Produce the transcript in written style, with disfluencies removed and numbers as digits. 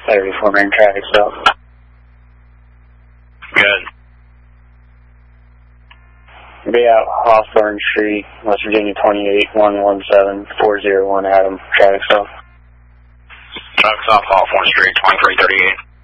34 main traffic stop. Good. Be out Hawthorne Street, West Virginia 28117, 401 Adam, traffic stop. Traffic stop, Hawthorne Street, 2338.